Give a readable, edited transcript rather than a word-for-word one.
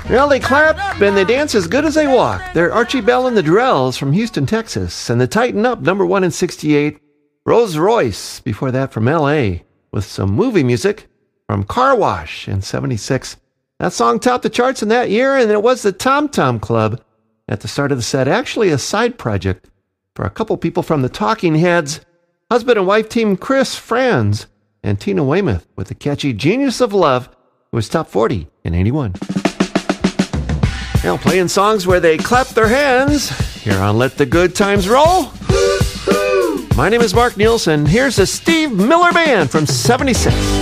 Well, they clap and they dance as good as they walk. They're Archie Bell and the Drells from Houston, Texas. And the Tighten Up, number 1 in 68. Rolls Royce, before that from L.A., with some movie music from Car Wash in 76. That song topped the charts in that year, and it was the Tom Tom Club at the start of the set. Actually, a side project for a couple people from the Talking Heads, husband and wife team Chris Franz and Tina Weymouth with the catchy Genius of Love, who was top 40 in 81. Now playing songs where they clap their hands here on Let the Good Times Roll. My name is Mark Nielsen. Here's the Steve Miller Band from 76.